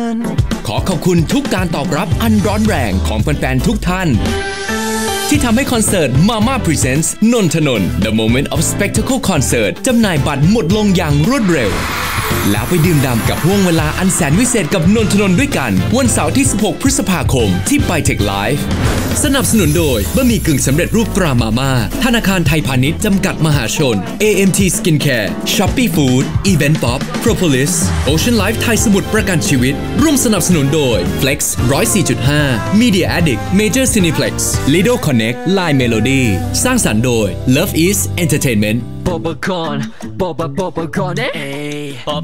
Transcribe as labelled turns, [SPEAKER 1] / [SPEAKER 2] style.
[SPEAKER 1] ขอขอบคุณทุกการตอบรับอันร้อนแรงของแฟนๆทุกท่านที่ทำให้คอนเสิร์ต Mama Presents นนทนนท์ The Moment of Spectacle Concert จำหน่ายบัตรหมดลงอย่างรวดเร็วแล้วไปดื่มด่ำกับห่วงเวลาอันแสนวิเศษกับนนทนนท์ด้วยกันวันเสาร์ที่ 16 พฤษภาคมที่ Bytech Live สนับสนุนโดยบะหมี่กึ่งสำเร็จรูปตรามาม่าธนาคารไทยพาณิชย์จำกัดมหาชน AMT Skincare Shopee Food Event Pop Propolis Ocean Life ไทยสมุทรประกันชีวิตร่วมสนับสนุนโดย Flex 104.5 Media Addict Major Cineplex Lido Connect Line Melody สร้างสรรค์โดย Love Is Entertainment
[SPEAKER 2] Popcorn, Popcorn,